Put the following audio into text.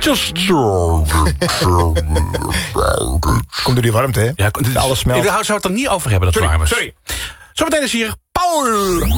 Komt door die warmte, hè? Ja, alles smelt. Daar zou het er niet over hebben, dat warm is. Sorry. Zometeen is hier Paul